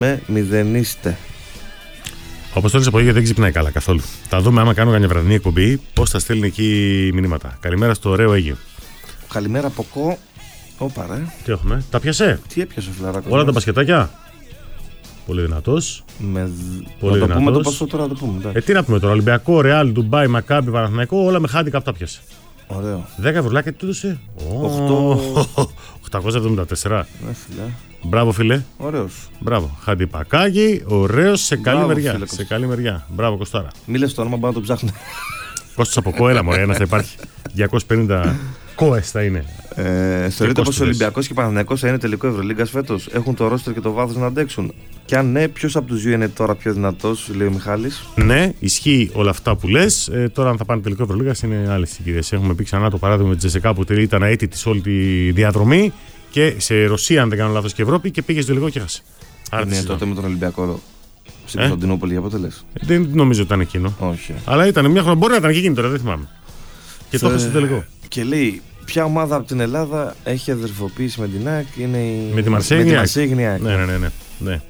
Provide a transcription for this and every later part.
Με μηδενίστε. Ο Αποστόλης από Αίγυπτο δεν ξυπνάει καλά καθόλου. Θα δούμε άμα κάνω καμιά βραδινή εκπομπή πώς θα στέλνει εκεί μηνύματα. Καλημέρα στο ωραίο Αίγυπτο. Καλημέρα από κο. Όπα ρε. Τι έχουμε, τα πιασέ. Τι έπιασε ο φιλαράκος? Όλα τα μπασκετάκια. Πολύ δυνατός. Πολύ να το πούμε το ποσό τώρα, το πούμε. Τι να πούμε τώρα, Ολυμπιακό, Ρεάλ, Ντουμπάι, Μακάμπι, Παναθηναϊκό, όλα με handicap τα πιασε. Ωραίο. 10 ευρουλάκια τι έδωσε. 874. Ναι, φίλε. Μπράβο, φίλε. Ωραίος. Μπράβο. Χαντιπακάκι, ωραίος σε καλή μεριά. Φίλε, σε καλή μεριά. Μπράβο, Κωστάρα. Μη λες το όνομα, μπορεί να το ψάχνει. Κώστας από κόελα, μωρέ, ένας θα υπάρχει. 250 κόες θα είναι. Θεωρείτε πως ο Ολυμπιακός και ο Παναθηναϊκός θα είναι τελικό Ευρωλίγκας φέτος? Έχουν το ρόστερ και το βάθος να αντέξουν? Και αν ναι, ποιος από τους δύο είναι τώρα πιο δυνατός, λέει ο Μιχάλης? Ναι, ισχύει όλα αυτά που λες. Τώρα, αν θα πάνε τελικό Ευρωλίγκας, είναι άλλες συγκυρίες. Έχουμε πει ξανά το παράδειγμα με τη Τζεσεκά που ήταν αίτητη σε όλη τη διαδρομή και σε Ρωσία, αν δεν κάνω λάθος, και Ευρώπη και πήγε στο τελικό και έχασε. Είναι τότε με τον Ολυμπιακό στην Κωνσταντινούπολη, για πότε λες? Δεν νομίζω ότι ήταν εκείνο. Όχι. Αλλά ήταν μια χρονιά. Μπορεί να ήταν και εκείνη τώρα, δεν θυμάμαι. Και το έχασε στο τελικό. Και λέει, ποια ομάδα από την Ελλάδα έχει αδερφοποίηση με την ΑΕΚ? Είναι η... Με τη Μαρσέγνη. Ναι.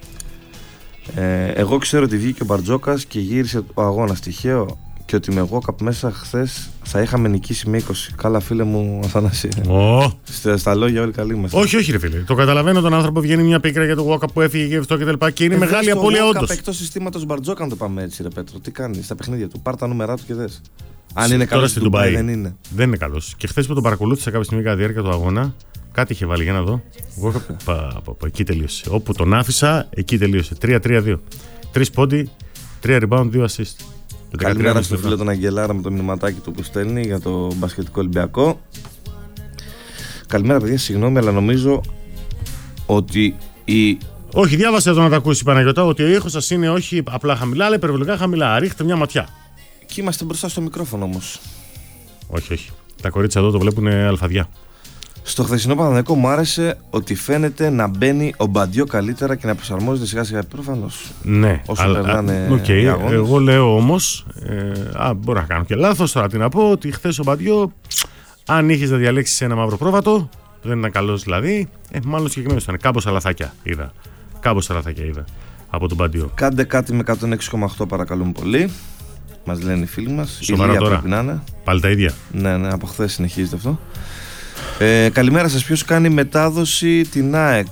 Εγώ ξέρω ότι βγήκε ο Μπαρτζόκας και γύρισε ο αγώνας τυχαίο και ότι με εγώ καπ μέσα χθες θα είχαμε νικήσει με 20. Καλά, φίλε μου Αθανάση. Στα λόγια όλοι καλοί είμαστε. Όχι, ρε φίλε. Το καταλαβαίνω τον άνθρωπο, βγαίνει μια πίκρα για το Walkup που έφυγε και αυτό κτλ. Και είναι μεγάλη απώλεια όντως. Εκτός συστήματος Μπαρτζόκα, αν το πάμε έτσι, ρε Πέτρο. Τι κάνει στα παιχνίδια του? Πάρ' τα νούμερά του και δες. Αν είναι καλό στην Ντουμπάι, δεν είναι. Δεν είναι καλό. Και χθες που τον παρακολούθησα κάποια στιγμή κατά τη διάρκεια του αγώνα, κάτι είχε βάλει για να δω. Εκεί τελείωσε. Όπου τον άφησα, εκεί τελείωσε. 3-3-2. 3 πόντι, 3 rebound, 2 assist. Καλημέρα στο φίλο τον Αγγελάρα με το μηνυματάκι του που στέλνει για το μπασκετικό Ολυμπιακό. Καλημέρα, παιδιά. Συγγνώμη, αλλά νομίζω ότι η. Όχι, διάβασε εδώ να τα ακούσει, Παναγιώτα, ότι ο ήχος σας είναι όχι απλά χαμηλά, αλλά υπερβολικά χαμηλά. Ρίχτε μια ματιά. Και είμαστε μπροστά στο μικρόφωνο όμως. Όχι. Τα κορίτσια εδώ το βλέπουν αλφαδιά. Στο χθεσινό Παναθηναϊκό μου άρεσε ότι φαίνεται να μπαίνει ο Μπαντιό καλύτερα και να προσαρμόζεται σιγά σιγά. Προφανώς. Ναι, όσο περνάνε. Εγώ λέω όμως, μπορώ να κάνω και λάθος τώρα, τι να πω, ότι χθες ο Μπαντιό, αν είχες να διαλέξεις ένα μαύρο πρόβατο, δεν ήταν καλός δηλαδή, μάλλον συγκεκριμένος ήταν. Κάμποσα λαθάκια είδα από τον Μπαντιό. Κάντε κάτι με 106,8 παρακαλούμε πολύ. Μας λένε οι φίλοι μας. Σοβαρά τώρα. Πάλι τα ίδια. Ναι, από χθες συνεχίζεται αυτό. Καλημέρα σας. Ποιος κάνει μετάδοση την ΑΕΚ?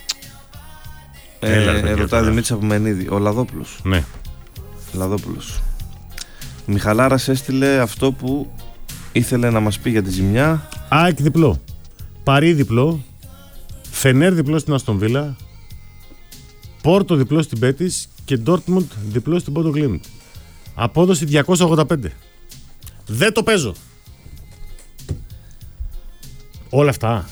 Ρωτάει Δημήτρης από Μενίδη. Ο Λαδόπουλος. Ναι. Λαδόπουλος. Μιχαλάρας έστειλε αυτό που ήθελε να μας πει για τη ζημιά. ΑΕΚ διπλό. Παρί διπλό. Φενέρ διπλό στην Αστον Βίλα. Πόρτο διπλό στην Μπέτις και Ντόρτμουντ διπλό στην Πόρτο Γκλίντ. Απόδοση 285. Δεν το παίζω. Όλα αυτά.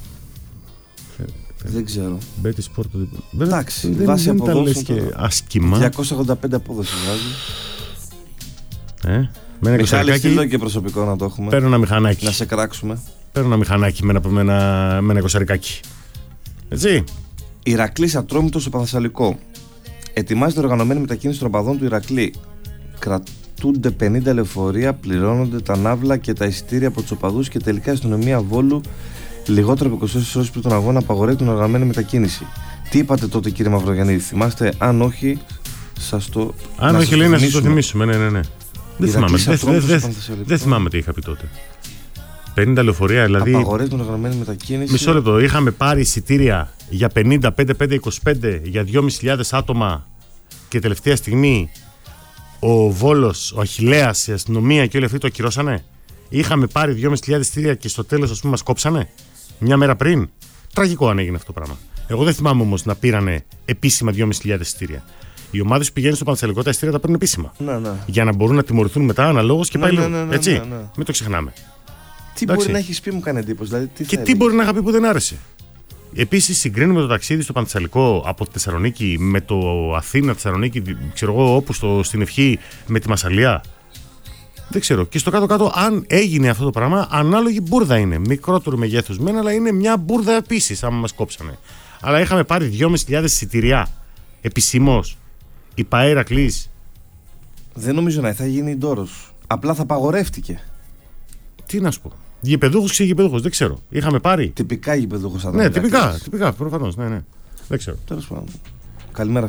Δεν ξέρω. Μπέτις Πόρτο διπλό. Εντάξει, βάση αποδόσεων και ασκημά. 285 απόδοση βγάζει. Με ένα Μιχάλη, στείλω και προσωπικό να το έχουμε. Παίρνω ένα μηχανάκι. Να σε κράξουμε. Παίρνω ένα μηχανάκι με ένα κοσαρικάκι. Έτσι. Ηρακλής Ατρόμητος στο Πανθεσσαλικό. Ετοιμάζεται οργανωμένη μετακίνηση των οπαδών του Ηρακλή. Κρατούνται 50 λεωφορεία, πληρώνονται τα ναύλα και τα εισιτήρια από τους οπαδούς και τελικά η αστυνομία Βόλου, λιγότερο από 24 ώρες πριν τον αγώνα, απαγορεύει την οργανωμένη μετακίνηση. Τι είπατε τότε, κύριε Μαυρογιαννίδη? Θυμάστε? Αν όχι, σας το. Αν όχι, λέει να σας το θυμίσουμε. Ναι. Δεν θυμάμαι τι είχα πει τότε. 50 λεωφορεία, δηλαδή. Απαγορεύει την οργανωμένη μετακίνηση. Μισό λεπτό. Είχαμε πάρει εισιτήρια για 50, 5-5-25 για 2.500 άτομα και τελευταία στιγμή ο Βόλος, ο Αχιλλέας, η αστυνομία και όλοι αυτοί το ακυρώσανε. Είχαμε πάρει 2.500 εισιτήρια και στο τέλος, ας πούμε, μας κόψανε μια μέρα πριν. Τραγικό αν έγινε αυτό το πράγμα. Εγώ δεν θυμάμαι όμως να πήρανε επίσημα 2.500 εισιτήρια. Οι ομάδες που πηγαίνουν στο Πανθεσσαλικό τα εισιτήρια τα παίρνουν επίσημα. Ναι. Για να μπορούν να τιμωρηθούν μετά αναλόγως και πάλι. Έτσι. Ναι. Μην το ξεχνάμε. Τι μπορεί να έχει πει, μου κάνει εντύπωση. Δηλαδή, τι μπορεί να είχα πει που δεν άρεσε. Επίσης, συγκρίνουμε το ταξίδι στο Πανθεσσαλικό από τη Θεσσαλονίκη με το Αθήνα-Θεσσαλονίκη, ξέρω εγώ, όπου στην Ευχή με τη Μασσαλία. Δεν ξέρω. Και στο κάτω-κάτω, αν έγινε αυτό το πράγμα, ανάλογη μπουρδα είναι. Μικρότερου μεγέθους μεν, αλλά είναι μια μπουρδα επίσης, άμα μας κόψανε. Αλλά είχαμε πάρει 2.500 εισιτηριά επισήμως. Η ΠΑΕ Ηρακλής. Δεν νομίζω να θα γίνει ντόρος. Απλά θα απαγορεύτηκε. Τι να σου πω. Γηπεδούχος, ξεγηπεδούχος, δεν ξέρω. Είχαμε πάρει. Τυπικά γηπεδούχος. Ναι, τυπικά, προφανώς. Ναι. Δεν ξέρω. Τέλος πάντων. Καλημέρα,